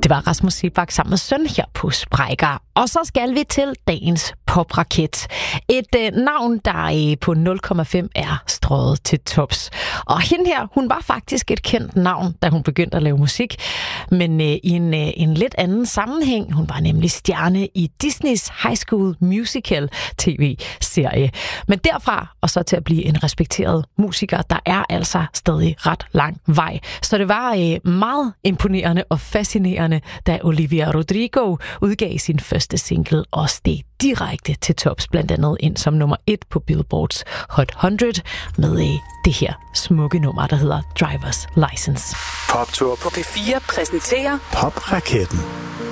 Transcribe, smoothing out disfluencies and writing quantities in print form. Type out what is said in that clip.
Det var Rasmus Seebach sammen med søn her på Sprækker. Og så skal vi til dagens popraket. Et navn, der på 0,5 er strøget til tops. Og hende her, hun var faktisk et kendt navn, da hun begyndte at lave musik. Men i en lidt anden sammenhæng. Hun var nemlig stjerne i Disneys High School Musical tv-serie. Men derfra og så til at blive en respekteret musiker, der er altså stadig ret lang vej. Så det var meget imponerende og fascinerende, da Olivia Rodrigo udgav sin første single og steg direkte til tops, blandt andet ind som nummer 1 på Billboards Hot 100 med det her smukke nummer, der hedder Driver's License. Poptur på P4 præsenterer Popraketten.